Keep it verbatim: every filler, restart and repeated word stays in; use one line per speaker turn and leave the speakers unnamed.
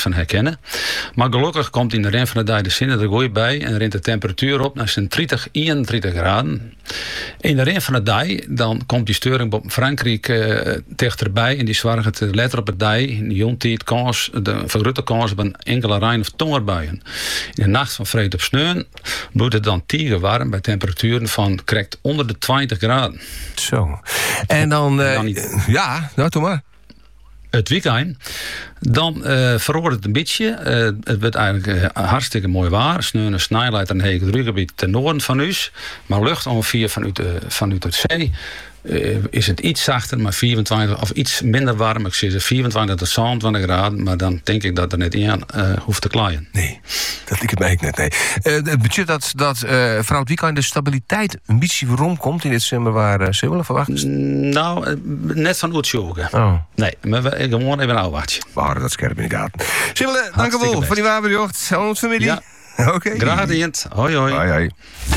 van herkennen. Maar gelukkig komt in de ren van de dag de zinnen er goed bij. En rint de temperatuur op naar zijn dertig, eenentwintig graden. In de ren van de dag dan komt die steuring op Frankrijk uh, dichterbij. En die zorgen het letter op het dag. In de jontijd kans, de vergrote kans op een enkele rein- of tongerbuien. In de nacht van vreed op sneeuw bloedt het dan tiger warm bij temperaturen van correct onder de twintig graden.
Zo. En dan... Uh,
dan niet,
ja, nou, doe maar.
Het weekend. Dan uh, verhoort het een beetje. Uh, het wordt eigenlijk uh, hartstikke mooi waar. Sneeuw en snelheid en hege drukgebied ten noorden van us. Maar lucht ongeveer vanuit, uh, vanuit het zee. Uh, is het iets zachter, maar vierentwintig of iets minder warm. Ik zeg vierentwintig tot zevenentwintig graden. Maar dan denk ik dat er net één uh, hoeft te klaaien.
Nee, dat liep het mij net. Nee. Uh, het budget dat, dat uh, vooral het weekend de stabiliteit een beetje waarom komt in dit december waar uh, ze willen verwachten?
Nou, uh, net van Oetsjogen.
Oh.
Nee, maar we, gewoon even een ouwachtje.
We houden dat scherp in de gaten. Simmelen, dank u wel voor die waarbejocht. Aan onze familie.
Ja.
Oké. Okay.
Graag gedient. Hoi hoi.
Hoi hoi.